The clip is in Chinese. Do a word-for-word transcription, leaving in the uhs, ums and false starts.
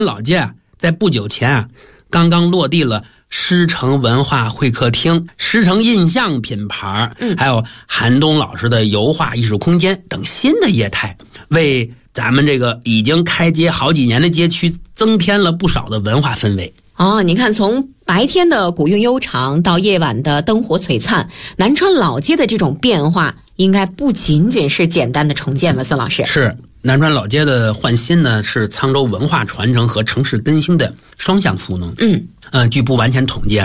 老街啊，在不久前啊，刚刚落地了狮城文化会客厅、狮城印象品牌，嗯，还有韩东老师的油画艺术空间等新的业态，为咱们这个已经开街好几年的街区增添了不少的文化氛围。 哦，你看，从白天的古韵悠长到夜晚的灯火璀璨，南川老街的这种变化，应该不仅仅是简单的重建吧，孙老师？ 是，南川老街的换新呢，是沧州文化传承和城市更新的双向赋能。 嗯， 呃，据不完全统计啊，